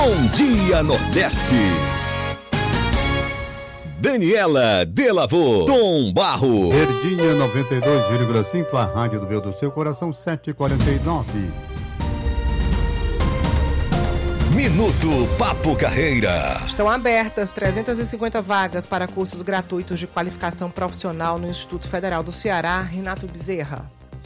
Bom Dia Nordeste. Daniela Delavô, Tom Barros. Verdinha 92,5, a rádio do meu do seu coração, 7h49. Minuto Papo Carreira. Estão abertas 350 vagas para cursos gratuitos de qualificação profissional no Instituto Federal do Ceará. Renato Bezerra.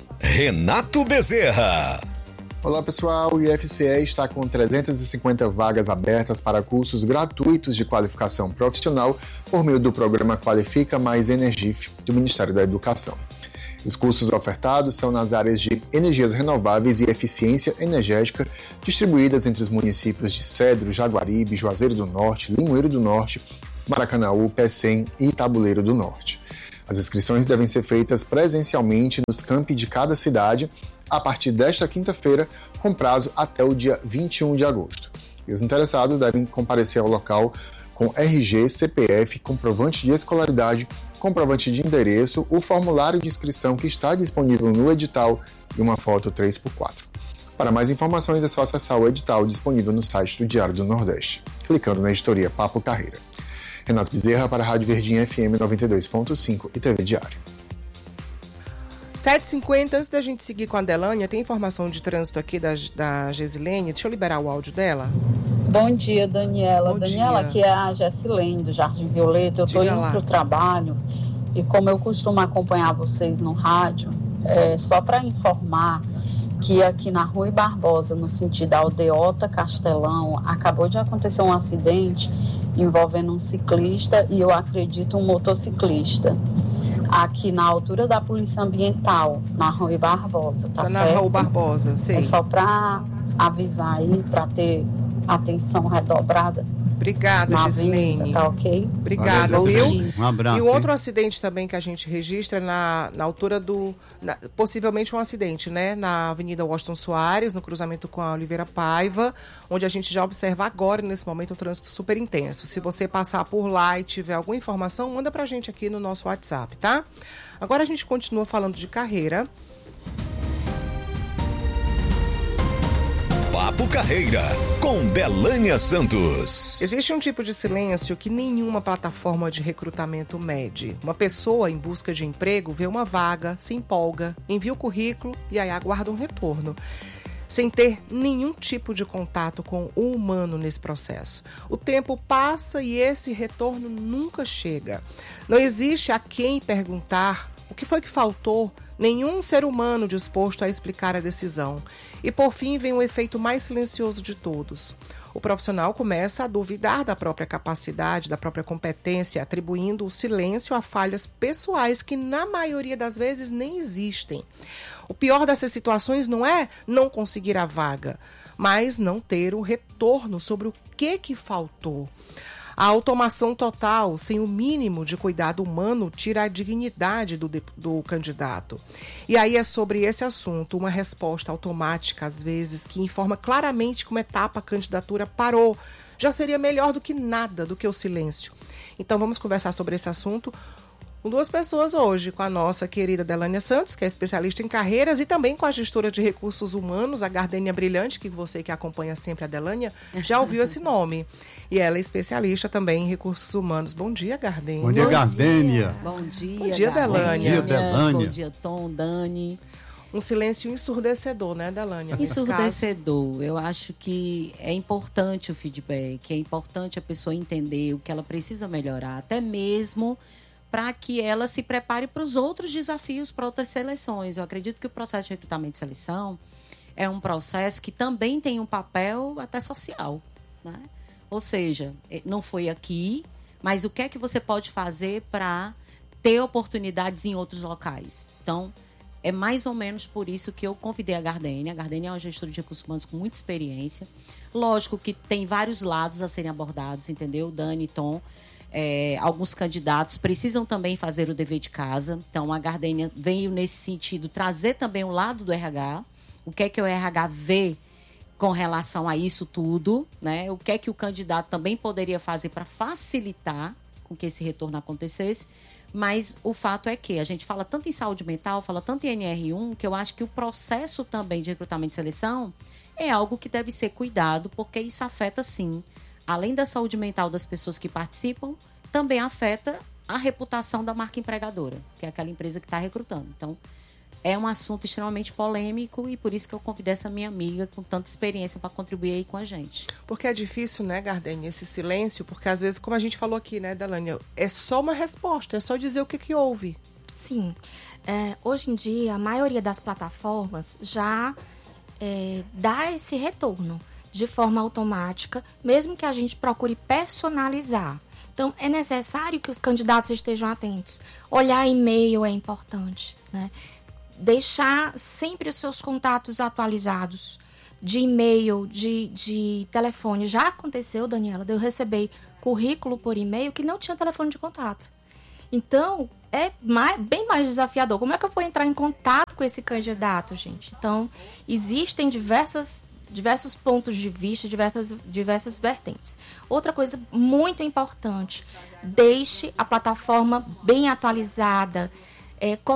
Olá pessoal, o IFCE está com 350 vagas abertas para cursos gratuitos de qualificação profissional por meio do programa Qualifica Mais Energif do Ministério da Educação. Os cursos ofertados são nas áreas de energias renováveis e eficiência energética, distribuídas entre os municípios de Cedro, Jaguaribe, Juazeiro do Norte, Limoeiro do Norte, Maracanaú, Pecém e Tabuleiro do Norte. As inscrições devem ser feitas presencialmente nos campi de cada cidade a partir desta quinta-feira, com prazo até o dia 21 de agosto. E os interessados devem comparecer ao local com RG, CPF, comprovante de escolaridade, comprovante de endereço, o formulário de inscrição que está disponível no edital e uma foto 3x4. Para mais informações é só acessar o edital disponível no site do Diário do Nordeste, clicando na editoria Papo Carreira. Renato Bezerra para a Rádio Verdinha FM 92.5 e TV Diário. 7h50, antes da gente seguir com a Delânia, tem informação de trânsito aqui da Gesilene. Deixa eu liberar o áudio dela. Bom dia, Daniela. Bom Daniela, dia. aqui é a Gessilene, do Jardim Violeta. Eu estou indo para o trabalho e como eu costumo acompanhar vocês no rádio, só para informar que aqui na Rui Barbosa, no sentido Aldeota Castelão, acabou de acontecer um acidente envolvendo um ciclista e eu acredito um motociclista. Aqui na altura da Polícia Ambiental, na Rui Barbosa, tá certo? Na Rui Barbosa, sim. É só para avisar aí, para ter atenção redobrada. Obrigada, Gesilene. Tá ok? Obrigada, viu? Um abraço. E um outro acidente também que a gente registra na altura possivelmente um acidente, né? Na Avenida Washington Soares, no cruzamento com a Oliveira Paiva, onde a gente já observa agora, nesse momento, um trânsito super intenso. Se você passar por lá e tiver alguma informação, manda pra gente aqui no nosso WhatsApp, tá? Agora a gente continua falando de carreira. Papo Carreira, com Delânia Santos. Existe um tipo de silêncio que nenhuma plataforma de recrutamento mede. Uma pessoa em busca de emprego vê uma vaga, se empolga, envia o currículo e aí aguarda um retorno, sem ter nenhum tipo de contato com o humano nesse processo. O tempo passa e esse retorno nunca chega. Não existe a quem perguntar o que foi que faltou, nenhum ser humano disposto a explicar a decisão. E por fim vem o efeito mais silencioso de todos. O profissional começa a duvidar da própria capacidade, da própria competência, atribuindo o silêncio a falhas pessoais que na maioria das vezes nem existem. O pior dessas situações não é não conseguir a vaga, mas não ter o retorno sobre o que faltou. A automação total, sem o mínimo de cuidado humano, tira a dignidade do candidato. E aí é sobre esse assunto, uma resposta automática, às vezes, que informa claramente como etapa a candidatura parou. Já seria melhor do que nada, do que o silêncio. Então vamos conversar sobre esse assunto com duas pessoas hoje, com a nossa querida Delânia Santos, que é especialista em carreiras, e também com a gestora de recursos humanos, a Gardênia Brilhante, que você que acompanha sempre a Delânia, já ouviu esse nome. E ela é especialista também em recursos humanos. Bom dia, Gardênia. Bom dia, Gardênia. Bom dia, Bom dia, Delânia. Bom dia, Delânia. Bom dia, Tom, Dani. Um silêncio ensurdecedor, né, Delânia? Ensurdecedor. Eu acho que é importante o feedback, é importante a pessoa entender o que ela precisa melhorar, até mesmo para que ela se prepare para os outros desafios, para outras seleções. Eu acredito que o processo de recrutamento e seleção é um processo que também tem um papel até social, né? Ou seja, não foi aqui, mas o que é que você pode fazer para ter oportunidades em outros locais? Então, é mais ou menos por isso que eu convidei a Gardênia. A Gardênia é uma gestora de recursos humanos com muita experiência. Lógico que tem vários lados a serem abordados, entendeu? Dani, Tom. Alguns candidatos precisam também fazer o dever de casa. Então, a Gardênia veio nesse sentido trazer também o lado do RH. O que é que o RH vê com relação a isso tudo, né? O que é que o candidato também poderia fazer para facilitar com que esse retorno acontecesse. Mas o fato é que a gente fala tanto em saúde mental, fala tanto em NR1, que eu acho que o processo também de recrutamento e seleção, é algo que deve ser cuidado, porque isso afeta, sim, além da saúde mental das pessoas que participam, também afeta a reputação da marca empregadora, que é aquela empresa que está recrutando. Então, é um assunto extremamente polêmico e por isso que eu convidei essa minha amiga com tanta experiência para contribuir aí com a gente. Porque é difícil, né, Gardênia, esse silêncio, porque às vezes, como a gente falou aqui, né, Delânia, é só uma resposta, é só dizer o que houve. Sim. Hoje em dia, a maioria das plataformas já dá esse retorno de forma automática, mesmo que a gente procure personalizar. Então, é necessário que os candidatos estejam atentos. Olhar e-mail é importante, né? Deixar sempre os seus contatos atualizados, de e-mail, de telefone. Já aconteceu, Daniela, de eu receber currículo por e-mail que não tinha telefone de contato. Então, é bem mais desafiador. Como é que eu vou entrar em contato com esse candidato, gente? Então, existem diversos pontos de vista, diversas vertentes. Outra coisa muito importante, deixe a plataforma bem atualizada,